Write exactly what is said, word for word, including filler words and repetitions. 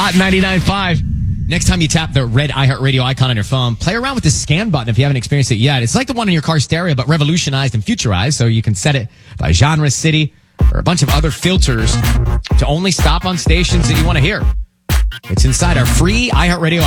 Hot ninety-nine point five. Next time you tap the red iHeartRadio icon on your phone, play around with the scan button if you haven't experienced it yet. It's like the one in your car stereo, but revolutionized and futurized, so you can set it by genre, city, or a bunch of other filters to only stop on stations that you want to hear. It's inside our free iHeartRadio app.